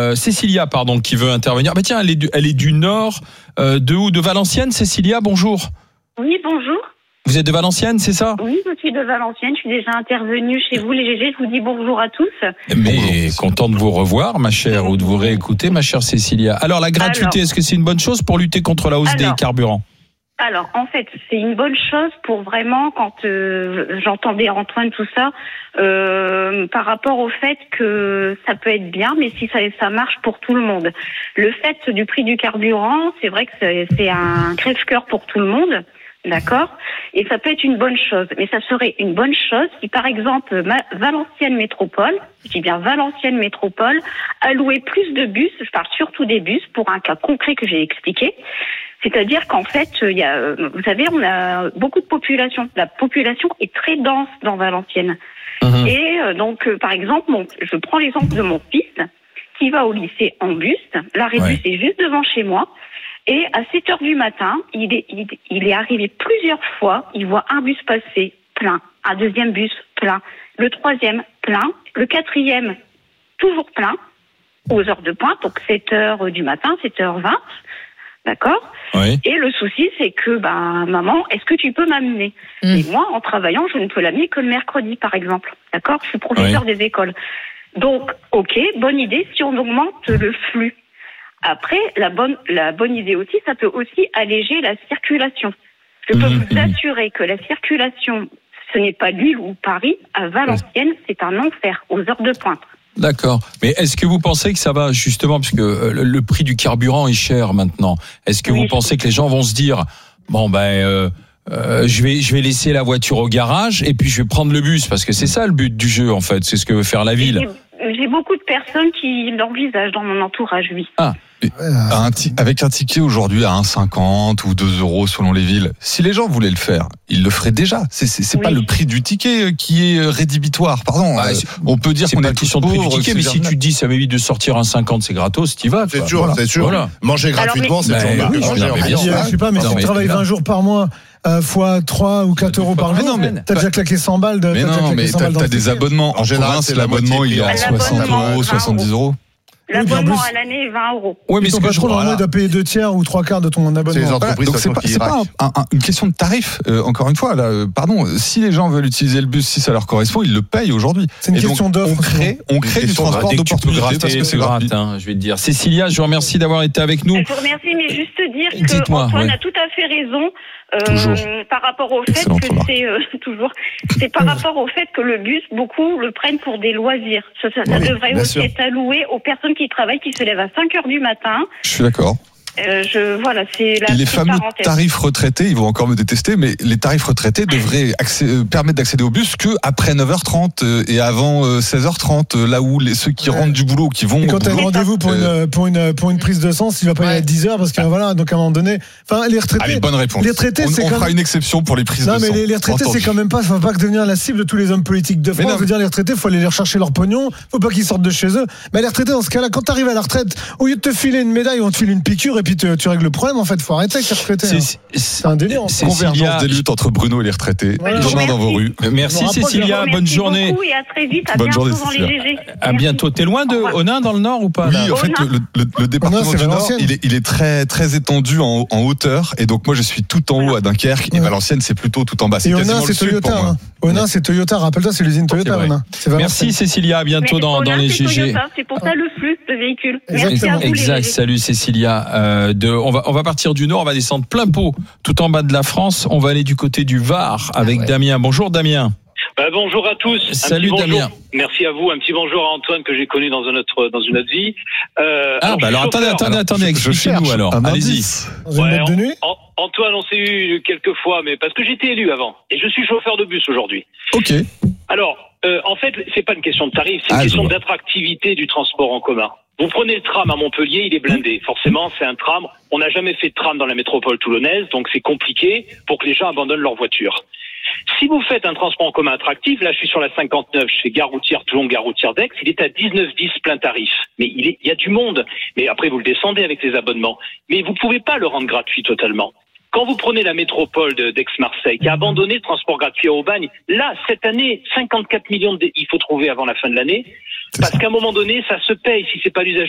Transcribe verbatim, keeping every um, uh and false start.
euh, Cécilia, pardon, qui veut intervenir. Bah tiens, elle est du, elle est du nord, euh, de où? De Valenciennes, Cécilia, bonjour. Oui, bonjour. Vous êtes de Valenciennes, c'est ça? Oui, je suis de Valenciennes, je suis déjà intervenue chez vous les G G, je vous dis bonjour à tous. Mais bonjour. Content de vous revoir, ma chère, ou de vous réécouter, ma chère Cécilia. Alors, la gratuité, Alors, est-ce que c'est une bonne chose pour lutter contre la hausse alors, des carburants? Alors, en fait, c'est une bonne chose pour vraiment, quand euh, j'entendais Antoine, tout ça, euh, par rapport au fait que ça peut être bien, mais si ça, ça marche pour tout le monde. Le fait du prix du carburant, c'est vrai que c'est, c'est un crève-cœur pour tout le monde. D'accord, et ça peut être une bonne chose, mais ça serait une bonne chose si, par exemple, ma Valenciennes Métropole, je dis bien Valenciennes Métropole, allouait plus de bus, je parle surtout des bus, pour un cas concret que j'ai expliqué. C'est-à-dire qu'en fait, il y a, vous savez, on a beaucoup de population. La population est très dense dans Valenciennes. Mmh. Et euh, donc, euh, par exemple, mon, je prends l'exemple de mon fils qui va au lycée en bus. L'arrêt ouais. bus est juste devant chez moi. Et à sept heures du matin, il est, il, il est arrivé plusieurs fois, il voit un bus passer plein, un deuxième bus plein, le troisième plein, le quatrième toujours plein, aux heures de pointe, donc sept heures du matin, sept heures vingt, d'accord? Oui. Et le souci, c'est que, ben, maman, est-ce que tu peux m'amener? mmh. Et moi, en travaillant, je ne peux l'amener que le mercredi, par exemple, d'accord? Je suis professeur oui. des écoles. Donc, ok, bonne idée si on augmente le flux. Après, la bonne, la bonne idée aussi, ça peut aussi alléger la circulation. Je peux mmh, vous mmh. assurer que la circulation, ce n'est pas Lille ou Paris, à Valenciennes, c'est un enfer, aux heures de pointe. D'accord. Mais est-ce que vous pensez que ça va, justement, parce que le, le prix du carburant est cher maintenant, est-ce que oui. vous pensez que les gens vont se dire, bon ben, euh, euh, je vais, je vais laisser la voiture au garage et puis je vais prendre le bus, parce que c'est ça le but du jeu, en fait, c'est ce que veut faire la ville. J'ai, j'ai beaucoup de personnes qui l'envisagent dans mon entourage, oui. Ah. Un t- avec un ticket aujourd'hui à un euro cinquante ou deux euros selon les villes, si les gens voulaient le faire, ils le feraient déjà. C'est, c'est, c'est oui. pas le prix du ticket qui est rédhibitoire. Pardon, bah, euh, on peut dire c'est qu'on pas est tous pauvres. Prix du ticket, mais si tu dis ça m'évite de sortir un cinquante, c'est gratos, t'y vas. C'est sûr, voilà. c'est sûr. Voilà. Manger gratuitement, Alors, c'est toujours oui, manger. Je sais pas, mais non, si tu travailles vingt jours par mois. Euh, fois trois ou quatre euros par jour, non, mais t'as déjà claqué cent balles. De, mais t'as non, mais t'as, t'as des abonnements. En général, c'est l'abonnement, il est à soixante euros, soixante-dix euros. L'abonnement à l'année est vingt euros. Oui, mais ton patron, normalement, il doit payer deux tiers ou trois quarts de ton abonnement. C'est les entreprises. Donc, c'est pas, c'est pas un, un, une question de tarif. Euh, encore une fois, là, euh, pardon, si les gens veulent utiliser le bus, si ça leur correspond, ils le payent aujourd'hui. C'est une et question donc, d'offre. On crée, on crée du transport d'opportunité parce que c'est gratuit. Hein, je vais te dire. Cécilia, je vous remercie d'avoir été avec nous. Je vous remercie, mais juste dire que Antoine ouais. a tout à fait raison. Euh, par rapport au fait Excellent que remarque. c'est euh, toujours, c'est par rapport au fait que le bus, beaucoup le prennent pour des loisirs. Ça, ça, ça oui, devrait aussi sûr. être alloué aux personnes qui travaillent, qui se lèvent à cinq heures du matin. Je suis d'accord. Euh, je, voilà, c'est la les fameux parenthèse. Tarifs retraités, ils vont encore me détester, mais les tarifs retraités devraient accé- euh, permettre d'accéder au bus que après neuf heures trente euh, et avant euh, seize heures trente, euh, là où les, ceux qui ouais. rentrent du boulot, qui vont. Et quand tu as un rendez-vous pour euh, une pour une pour une prise de sang, il va pas ouais. y aller à dix heures parce que voilà, donc à un moment donné, enfin les retraités. Allez, bonne réponse. Les retraités, on, c'est on quand fera même... une exception pour les prises non, de sang. Non, mais les, les retraités, Entendu. c'est quand même pas, ça va pas devenir la cible de tous les hommes politiques de France. Non, je veux dire, les retraités, faut aller les rechercher leur pognon, faut pas qu'ils sortent de chez eux. Mais les retraités, dans ce cas-là, quand t'arrives à la retraite, au lieu de te filer une médaille, on te file une piqûre et puis tu, tu règles le problème. En fait, faut arrêter avec les retraités. C'est, hein. c'est un délire. C'est convergence des luttes entre Bruno et les retraités. Voilà. Demain dans vos rues. Merci Cécilia, bonne journée. Et à très vite. À bonne bientôt journée, dans les G G. À bientôt. T'es loin de Onin dans le Nord ou pas? Oui, en fait, le, le, le département Onin, du Nord, il est, il est très, très étendu en, en hauteur. Et donc, moi, je suis tout en haut à Dunkerque. Et Valenciennes, c'est plutôt tout en bas. C'est et quasiment Onin, c'est le sud Toyota. pour moi. Onin, c'est Toyota. Rappelle-toi, c'est l'usine Toyota, Onin. Merci Cécilia, à bientôt dans, dans les G G. Toyota, c'est pour ça le flux de véhicules. Merci à vous, exact. Salut Cécilia. Euh, de, on va, on va partir du Nord, on va descendre plein pot, tout en bas de la France. On va aller du côté du Var avec ah ouais. Damien. Bonjour Damien. Bah, bonjour à tous. Salut Damien. Merci à vous. Un petit bonjour à Antoine que j'ai connu dans une autre dans une autre vie. Euh, ah alors, bah alors attendez, attendez, attendez, expliquez-nous alors. Allez-y. Ouais, on, en, Antoine, on s'est eu quelques fois, mais parce que j'étais élu avant et je suis chauffeur de bus aujourd'hui. Ok. Alors, euh, en fait, c'est pas une question de tarif, c'est une ah, question d'attractivité du transport en commun. Vous prenez le tram à Montpellier, il est blindé. Forcément, c'est un tram. On n'a jamais fait de tram dans la métropole toulonnaise, donc c'est compliqué pour que les gens abandonnent leur voiture. Si vous faites un transport en commun attractif, là je suis sur la cinquante-neuf chez Gare Routière Toulon, Gare Routière d'Aix, il est à dix-neuf dix plein tarif. Mais il, est, il y a du monde. Mais après vous le descendez avec les abonnements. Mais vous pouvez pas le rendre gratuit totalement. Quand vous prenez la métropole de, d'Aix-Marseille, qui a abandonné le transport gratuit à Aubagne, là, cette année, cinquante-quatre millions de, il faut trouver avant la fin de l'année, c'est parce ça. qu'à un moment donné, ça se paye si c'est pas l'usage